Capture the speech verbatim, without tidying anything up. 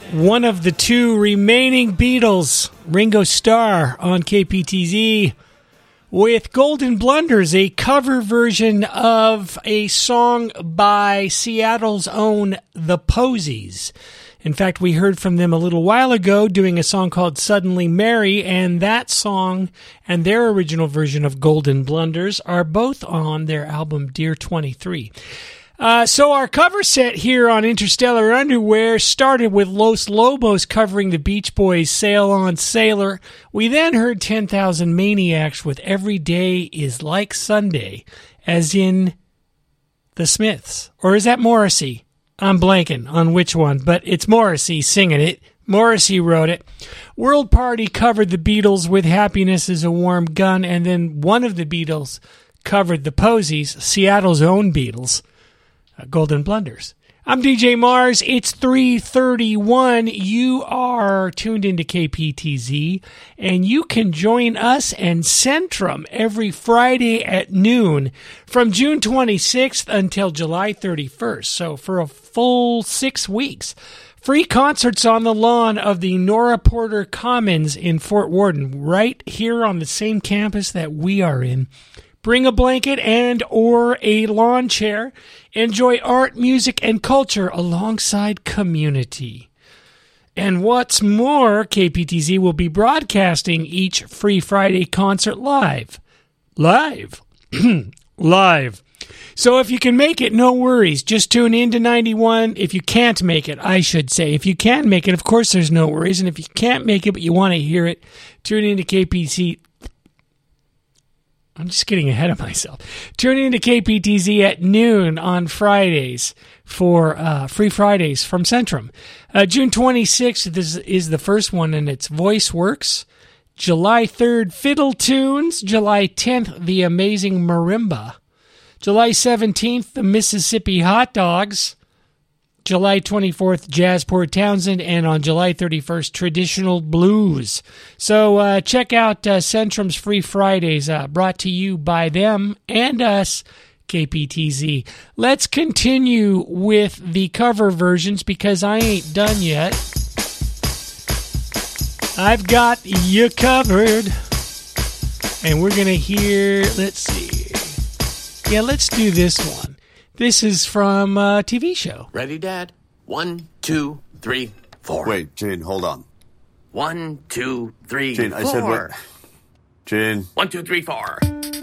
one of the two remaining Beatles, Ringo Starr, on K P T Z with Golden Blunders, a cover version of a song by Seattle's own The Posies. In fact, we heard from them a little while ago doing a song called Suddenly Mary, and that song and their original version of Golden Blunders are both on their album Dear twenty-three. Uh, so our cover set here on Interstellar Underwear started with Los Lobos covering the Beach Boys' Sail On Sailor. We then heard ten thousand Maniacs with Every Day Is Like Sunday, as in the Smiths. Or is that Morrissey? I'm blanking on which one, but it's Morrissey singing it. Morrissey wrote it. World Party covered the Beatles with Happiness is a Warm Gun, and then one of the Beatles covered the Posies, Seattle's own Beatles. Golden Blunders. I'm D J Mars. It's three thirty-one. You are tuned into K P T Z, and you can join us and Centrum every Friday at noon from June twenty-sixth until July thirty-first. So for a full six weeks. Free concerts on the lawn of the Nora Porter Commons in Fort Worden, right here on the same campus that we are in. Bring a blanket and or a lawn chair. Enjoy art, music, and culture alongside community. And what's more, K P T Z will be broadcasting each Free Friday concert live. Live. Live. So if you can make it, no worries. Just tune in to ninety-one. If you can't make it, I should say. If you can make it, of course there's no worries. And if you can't make it but you want to hear it, tune in to K P T Z. I'm just getting ahead of myself. Tune in to K P T Z at noon on Fridays for uh, Free Fridays from Centrum. Uh, June twenty-sixth this is the first one, and it's Voice Works. July third, Fiddle Tunes. July tenth, The Amazing Marimba. July seventeenth, The Mississippi Hot Dogs. July twenty-fourth, Jazzport Townsend, and on July thirty-first, Traditional Blues. So uh, check out uh, Centrum's Free Fridays, uh, brought to you by them and us, K P T Z. Let's continue with the cover versions because I ain't done yet. I've got you covered. And we're going to hear, let's see. Yeah, let's do this one. This is from a T V show. Ready, Dad? One, two, three, four. Wait, Gene, hold on. One, two, three, Gene, four. I said what? Gene. One, two, three, four.